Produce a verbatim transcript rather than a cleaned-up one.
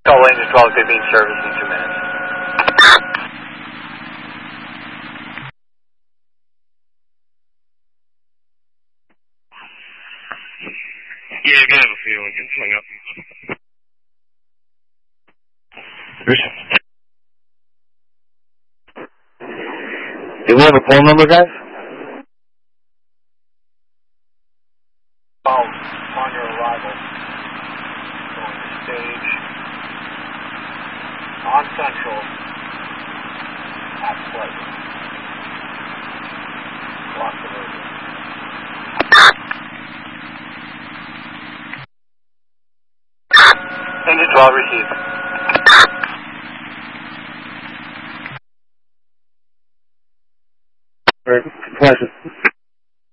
Call Engine twelve, could be in service in two minutes. Yeah, go have a feeling. It's hung up. Do we have a phone number, guys? Oh, on your arrival. Going to stage. On Central. At flight. Lock the radio. Engine twelve received. Pleasure.